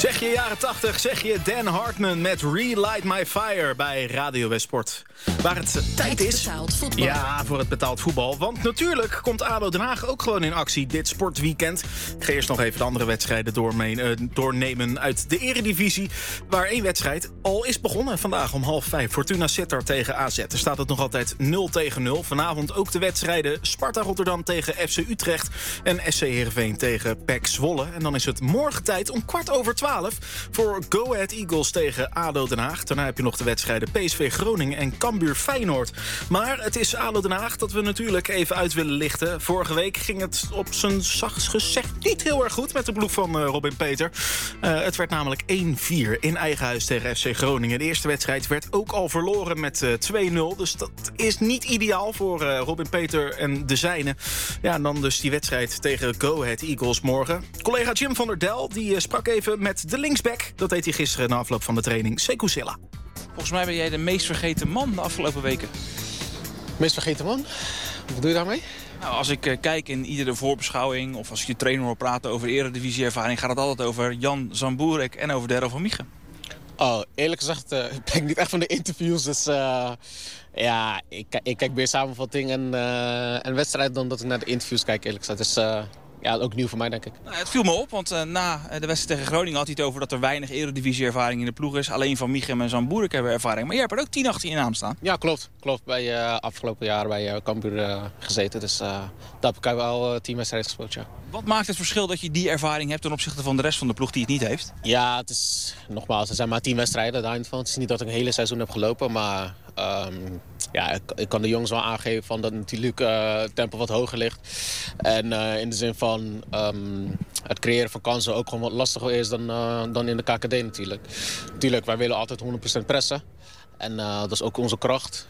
Zeg je jaren 80, zeg je Dan Hartman met Relight My Fire bij Radio Westsport. Waar het tijd is. Betaald voetbal. Ja, voor het betaald voetbal. Want natuurlijk komt ADO Den Haag ook gewoon in actie dit sportweekend. Ik ga eerst nog even de andere wedstrijden doornemen uit de eredivisie. Waar één wedstrijd al is begonnen vandaag om 4:30. Fortuna Sittard tegen AZ. Er staat het nog altijd 0-0. Vanavond ook de wedstrijden Sparta Rotterdam tegen FC Utrecht. En SC Heerenveen tegen PEC Zwolle. En dan is het morgen tijd om 12:15 voor Go Ahead Eagles tegen ADO Den Haag. Daarna heb je nog de wedstrijden PSV Groningen en Cambuur Feyenoord. Maar het is ADO Den Haag dat we natuurlijk even uit willen lichten. Vorige week ging het op zijn zachtst gezegd niet heel erg goed met de ploeg van Robin Peter. Het werd namelijk 1-4 in eigen huis tegen FC Groningen. De eerste wedstrijd werd ook al verloren met 2-0. Dus dat is niet ideaal voor Robin Peter en de zijnen. Ja, en dan dus die wedstrijd tegen Go Ahead Eagles morgen. Collega Jim van der Del die sprak even met de linksback. Dat deed hij gisteren na afloop van de training. Sekou Silla. Volgens mij ben jij de meest vergeten man de afgelopen weken. Meest vergeten man? Wat doe je daarmee? Nou, als ik kijk in iedere voorbeschouwing of als ik je trainer hoor praten over eredivisie-ervaring, gaat het altijd over Jan Zamburek en over Darryl van Miegen. Oh, eerlijk gezegd ben ik niet echt van de interviews. Dus ja, ik kijk meer samenvatting en wedstrijd dan dat ik naar de interviews kijk, eerlijk gezegd. Dus ja, ook nieuw voor mij, denk ik. Nou, het viel me op, want na de wedstrijd tegen Groningen had hij het over dat er weinig eredivisie-ervaring in de ploeg is. Alleen Van Miegen en Zamburek hebben ervaring. Maar jij hebt er ook 10-18 in naam staan. Ja, klopt. Bij afgelopen jaar bij Cambuur gezeten. Dus daar heb ik wel 10 wedstrijden gespeeld, ja. Wat maakt het verschil dat je die ervaring hebt ten opzichte van de rest van de ploeg die het niet heeft? Ja, het is nogmaals, er zijn maar 10 wedstrijden daarvan. Het is niet dat ik een hele seizoen heb gelopen, maar ja, ik kan de jongens wel aangeven van dat natuurlijk het tempo wat hoger ligt. En in de zin van het creëren van kansen ook gewoon wat lastiger is dan in de KKD natuurlijk. Tuurlijk, wij willen altijd 100% pressen. En dat is ook onze kracht.